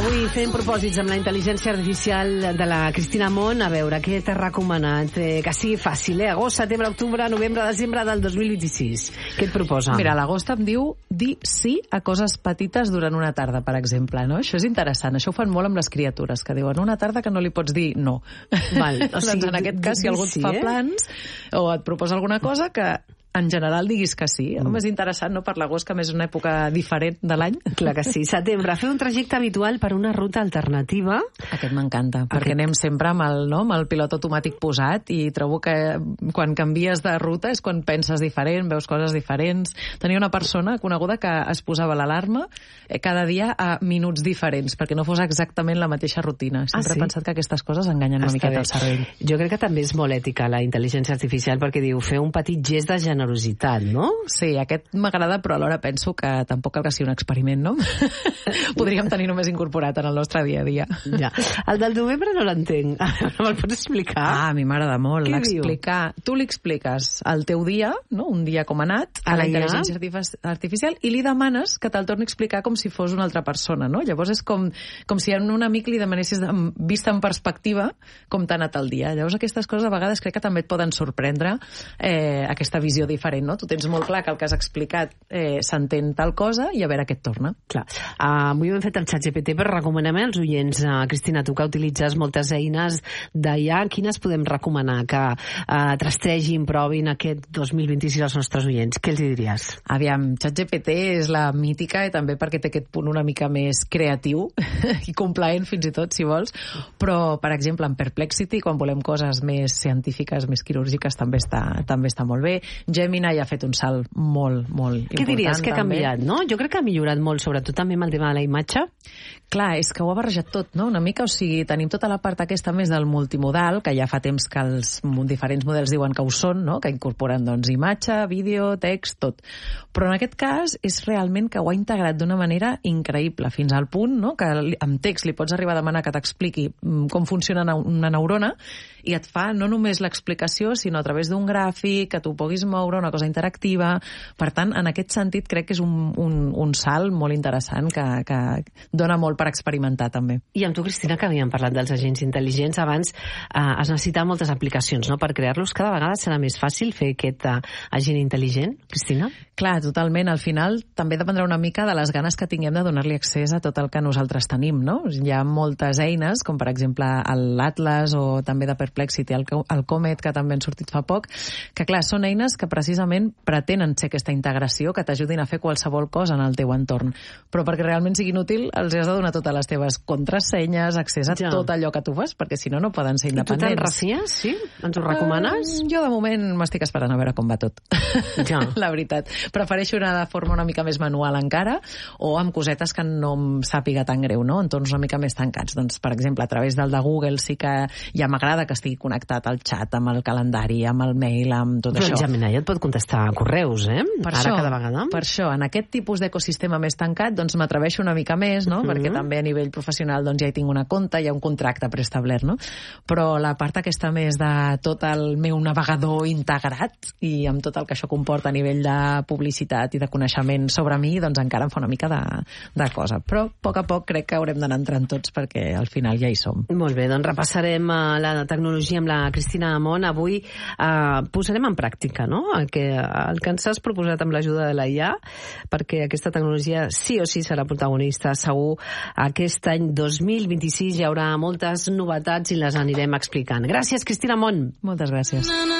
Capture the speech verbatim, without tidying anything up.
Avui fem propòsits amb la intel·ligència artificial de la Cristina Mont. A veure, què t'ha recomanat? Eh, que sigui fàcil, eh? Agost, setembre, octubre, novembre, desembre del dos mil vint-i-sis. Què et proposa? Mira, l'agost em diu dir sí a coses petites durant una tarda, per exemple, no? Això és interessant. Això ho fan molt amb les criatures, que diuen una tarda que no li pots dir no. Val. O sigui, doncs en aquest cas, si algú et sí, fa eh? plans o et proposa alguna cosa, que en general diguis que sí. Mm. Home, és interessant, no?, per l'agost, que a més és una època diferent de l'any. Clar que sí. Setembre, fer un trajecte habitual per una ruta alternativa. Aquest m'encanta, Aquest... perquè anem sempre amb el, no?, amb el pilot automàtic posat, i trobo que quan canvies de ruta és quan penses diferent, veus coses diferents. Tenia una persona coneguda que es posava l'alarma cada dia a minuts diferents, perquè no fos exactament la mateixa rutina. Sempre ah, sí? he pensat que aquestes coses enganyen una Està miqueta bé. el cervell. Jo crec que també és molt ètica la intel·ligència artificial, perquè diu fer un petit gest de generositat, no? Sí, aquest m'agrada, però alhora penso que tampoc cal que sigui un experiment, no? Podríem tenir només incorporat en el nostre dia a dia. Ja. El del novembre no l'entenc. Me'l pots explicar? Ah, a mi m'agrada molt. Què l'explicar. Tu li expliques el teu dia, no?, un dia com ha anat, a Ah, la ja? intel·ligència artificial, i li demanes que te'l torni a explicar com si fos una altra persona, no? Llavors és com, com si a un amic li demanessis, vista en perspectiva, com t'ha anat el dia. Llavors aquestes coses a vegades crec que també et poden sorprendre, eh, aquesta visió diferent, no? Tu tens molt clar que el que has explicat eh, s'entén tal cosa, i a veure què et torna. Clar. Uh, avui ho hem fet el xat G P T, però recomanem als oients. Uh, Cristina, tu que utilitzes moltes eines d'I A, quines podem recomanar que uh, trastregin, provin aquest dos mil vint-i-sis als nostres oients? Què els diries? Aviam, ChatGPT és la mítica, i també perquè té aquest punt una mica més creatiu i complaent fins i tot, si vols, però, per exemple, en Perplexity, quan volem coses més científiques, més quirúrgiques, també està, també està molt bé. Gemini ha fet un salt molt, molt important. Què diries que ha també. canviat, no? Jo crec que ha millorat molt, sobretot també amb el tema de la imatge. Clar, és que ho ha barrejat tot, no?, una mica. O sigui, tenim tota la part aquesta més del multimodal, que ja fa temps que els diferents models diuen que ho són, no?, que incorporen, doncs, imatge, vídeo, text, tot. Però en aquest cas és realment que ho ha integrat d'una manera increïble, fins al punt, no?, que amb text li pots arribar a demanar que t'expliqui com funciona una neurona, i et fa no només l'explicació, sinó a través d'un gràfic, que tu puguis moure, una cosa interactiva. Per tant, en aquest sentit, crec que és un, un, un salt molt interessant que, que dona molt per experimentar, també. I amb tu, Cristina, que havíem parlat dels agents intel·ligents, abans eh, es necessiten moltes aplicacions, no?, per crear-los. Cada vegada serà més fàcil fer aquest eh, agent intel·ligent, Cristina? Clar, totalment. Al final també dependrà una mica de les ganes que tinguem de donar-li accés a tot el que nosaltres tenim, no? Hi ha moltes eines, com per exemple l'Atlas, o també de Perplexity, el, el Comet, que també han sortit fa poc, que clar, són eines que precisament pretenen ser aquesta integració, que t'ajudin a fer qualsevol cosa en el teu entorn. Però perquè realment siguin útil, els has de donar totes les teves contrasenyes, accés a ja. tot allò que tu fas, perquè si no, no poden ser independents. I tu te'n refies, sí? Ens ho recomanes? Uh, jo, de moment, m'estic esperant a veure com va tot. Ja. La veritat. Prefereixo anar de forma una mica més manual encara, o amb cosetes que no em sàpiga tan greu, no?, entorns una mica més tancats. Doncs, per exemple, a través del de Google sí que ja m'agrada que estigui connectat al xat, amb el calendari, amb el mail, amb tot Però això. Però Gemini ja et pot contestar a correus, eh? Per Ara això, cada vegada. Per això, en aquest tipus d'ecosistema més tancat, doncs m'atreveixo una mica més, no?, mm-hmm. perquè també a nivell professional doncs ja hi tinc una compte, hi ha un contracte preestablert, no? Però la part aquesta més de tot el meu navegador integrat, i amb tot el que això comporta a nivell de publicitat i de coneixement sobre mi, doncs encara em fa una mica de, de cosa. Però a poc a poc crec que haurem d'anar entrant tots, perquè al final ja hi som. Molt bé, doncs repassarem la tecnologia amb la Cristina Mont. Avui eh, posarem en pràctica, no?, el que, el que ens has proposat amb l'ajuda de la I A, perquè aquesta tecnologia sí o sí serà protagonista, segur. Aquest any dos mil vint-i-sis hi haurà moltes novetats i les anirem explicant. Gràcies, Cristina Mont. Moltes gràcies.